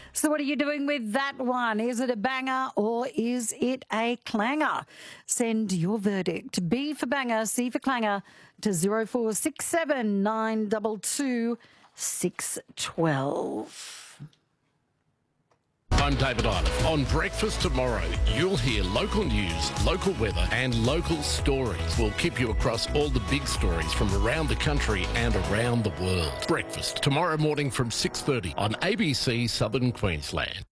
So what are you doing with that one? Is it a banger or is it a clanger? Send your verdict. B for banger, C for clanger to 0467 922 612. I'm David Island. On Breakfast Tomorrow, you'll hear local news, local weather and local stories. We'll keep you across all the big stories from around the country and around the world. Breakfast tomorrow morning from 6:30 on ABC Southern Queensland.